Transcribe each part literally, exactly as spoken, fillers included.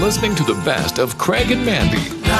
listening to the best of Craig and Mandy.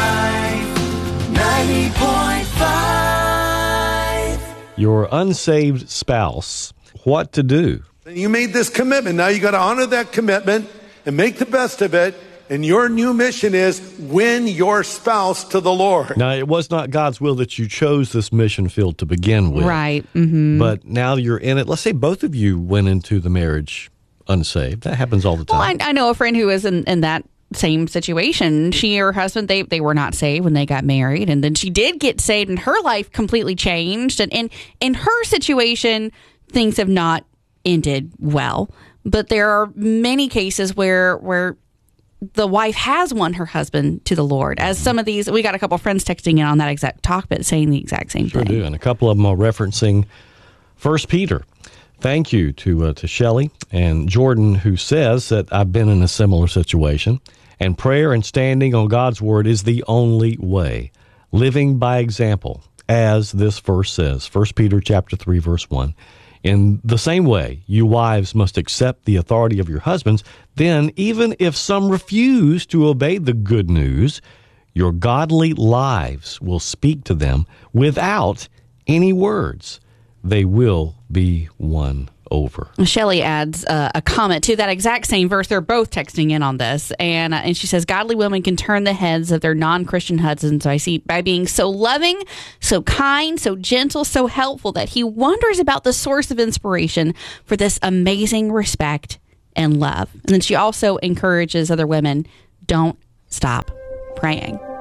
ninety point five. Your unsaved spouse, what to do? You made this commitment. Now you got to honor that commitment and make the best of it. And your new mission is win your spouse to the Lord. Now, it was not God's will that you chose this mission field to begin with. Right. Mm-hmm. But now you're in it. Let's say both of you went into the marriage unsaved. That happens all the time. Well, I, I know a friend who is in, in that same situation. She and her husband, they, they were not saved when they got married. And then she did get saved and her life completely changed. And in, in her situation, things have not ended well. But there are many cases where where the wife has won her husband to the Lord. As some of these, we got a couple of friends texting in on that exact topic, saying the exact same sure thing. do. And a couple of them are referencing First Peter. Thank you to uh, to Shelley and Jordan, who says that I've been in a similar situation, and prayer and standing on God's word is the only way. Living by example, as this verse says, First Peter chapter three, verse one. In the same way, you wives must accept the authority of your husbands. Then, even if some refuse to obey the good news, your godly lives will speak to them without any words. They will be won over. Shelley adds uh, a comment to that exact same verse. They're both texting in on this. And uh, and she says, godly women can turn the heads of their non-Christian husbands by, see, by being so loving, so kind, so gentle, so helpful that he wonders about the source of inspiration for this amazing respect and love. And then she also encourages other women, don't stop praying.